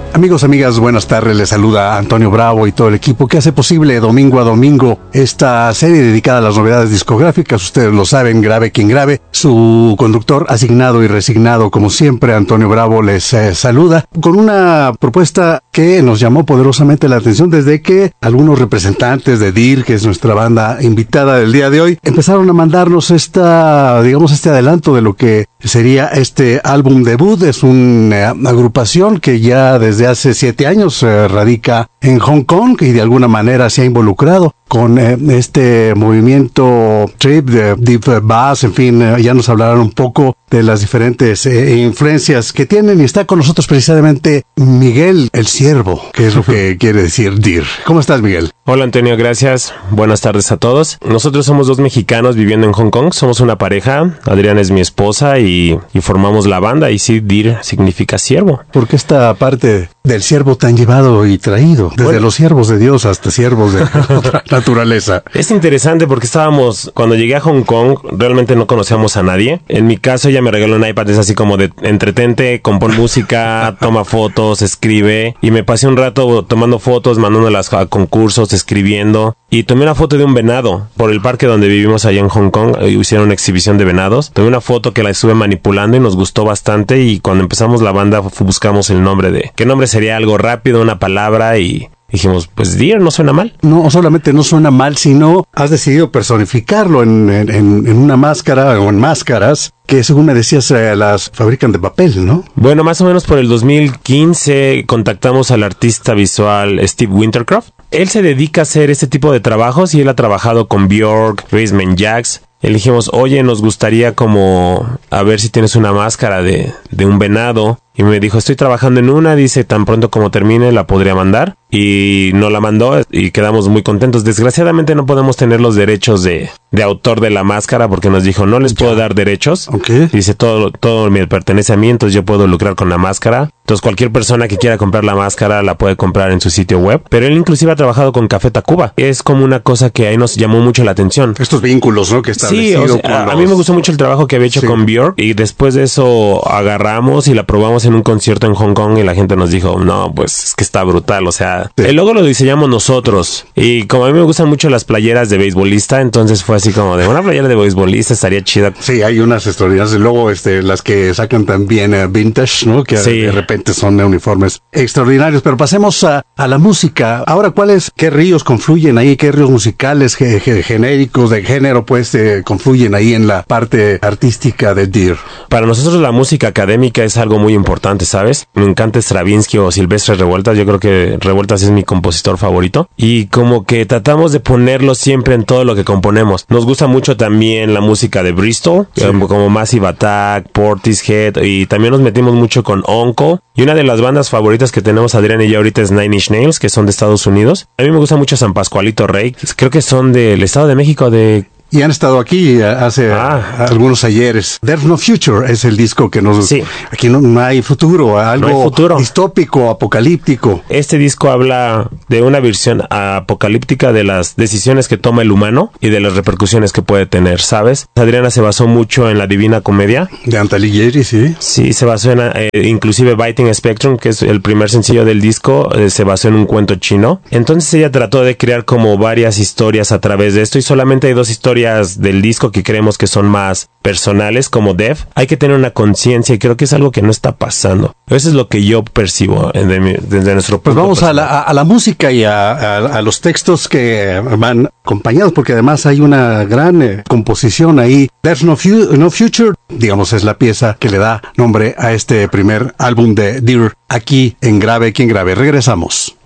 Amigos, amigas, buenas tardes. Les saluda Antonio Bravo y todo el equipo que hace posible domingo a domingo esta serie dedicada a las novedades discográficas. Ustedes lo saben, Grave quien grave. Su conductor asignado y resignado, como siempre, Antonio Bravo, les saluda con una propuesta que nos llamó poderosamente la atención desde que algunos representantes de DIR, que es nuestra banda invitada del día de hoy, empezaron a mandarnos este adelanto de lo que sería este álbum debut. Es una agrupación que ya desde hace 7 años radica en Hong Kong y de alguna manera se ha involucrado con este movimiento trip de deep bass. En fin, ya nos hablarán un poco de las diferentes influencias que tienen, y está con nosotros precisamente Miguel el Ciervo, que es lo que quiere decir DIR. ¿Cómo estás, Miguel? Hola, Antonio, gracias. Buenas tardes a todos. Nosotros somos 2 mexicanos viviendo en Hong Kong. Somos una pareja. Adriana es mi esposa y formamos la banda. Y sí, DIR significa siervo. ¿Por qué esta parte del siervo tan llevado y traído? Desde los siervos de Dios hasta siervos de otra naturaleza. Es interesante porque cuando llegué a Hong Kong, realmente no conocíamos a nadie. En mi caso, ella me regaló un iPad, es así como de entretente, compón música, toma fotos, escribe. Y me pasé un rato tomando fotos, mandándolas a concursos, escribiendo. Y tomé una foto de un venado por el parque donde vivimos allá en Hong Kong. Hicieron una exhibición de venados. Tomé una foto que la estuve manipulando y nos gustó bastante. Y cuando empezamos la banda buscamos el nombre de... ¿Qué nombre sería? Algo rápido, una palabra, y dijimos, pues DIR no suena mal. No solamente no suena mal, sino has decidido personificarlo en una máscara o en máscaras que, según me decías, las fabrican de papel, ¿no? Bueno, más o menos por el 2015 contactamos al artista visual Steve Wintercroft. Él se dedica a hacer este tipo de trabajos y él ha trabajado con Björk, Basement Jaxx. Le dijimos, oye, nos gustaría como a ver si tienes una máscara de un venado. Y me dijo, estoy trabajando en una, dice, tan pronto como termine la podría mandar. Y no la mandó y quedamos muy contentos. Desgraciadamente no podemos tener los derechos de autor de la máscara porque nos dijo, no les puedo dar derechos. Okay. Dice, todo me pertenece a mí, entonces yo puedo lucrar con la máscara. Entonces cualquier persona que quiera comprar la máscara la puede comprar en su sitio web. Pero él inclusive ha trabajado con Café Tacuba. Es como una cosa que ahí nos llamó mucho la atención. Estos vínculos, ¿no? Que establecido. Sí, a mí me gustó mucho el trabajo que había hecho con Björk. Y después de eso agarramos y la probamos en un concierto en Hong Kong y la gente nos dijo, no, pues es que está brutal, o sea, el logo lo diseñamos nosotros. Y como a mí me gustan mucho las playeras de beisbolista, entonces fue así como de una playera de beisbolista estaría chida. Sí, hay unas extraordinarias. Y luego las que sacan también vintage, ¿no? Que sí, de repente son uniformes extraordinarios. Pero pasemos a la música. Ahora, ¿qué ríos confluyen ahí? ¿Qué ríos musicales genéricos de género pues confluyen ahí en la parte artística de DIR? Para nosotros la música académica es algo muy importante, ¿sabes? Me encanta Stravinsky o Silvestre Revueltas. Yo creo que Revueltas es mi compositor favorito. Y como que tratamos de ponerlo siempre en todo lo que componemos. Nos gusta mucho también la música de Bristol, sí, como Massive Attack, Portishead, y también nos metimos mucho con Uncle. Y una de las bandas favoritas que tenemos Adrián y yo ahorita es Nine Inch Nails, que son de Estados Unidos. A mí me gusta mucho San Pascualito Rey. Creo que son del Estado de México, y han estado aquí hace algunos ayeres. There's No Future es el disco que nos... Sí. Aquí no hay futuro, algo no hay futuro. Distópico, apocalíptico. Este disco habla de una visión apocalíptica de las decisiones que toma el humano y de las repercusiones que puede tener, ¿sabes? Adriana se basó mucho en la Divina Comedia. De Dante Alighieri, sí. Sí, se basó en inclusive Biting Spectrum, que es el primer sencillo del disco, se basó en un cuento chino. Entonces ella trató de crear como varias historias a través de esto, y solamente hay 2 historias del disco que creemos que son más personales, como Def. Hay que tener una conciencia y creo que es algo que no está pasando. Eso es lo que yo percibo desde nuestro punto. Pues vamos a la música y a los textos que van acompañados, porque además hay una gran composición ahí. There's No Future, digamos, es la pieza que le da nombre a este primer álbum de DIR aquí en Grave quien grave. Regresamos.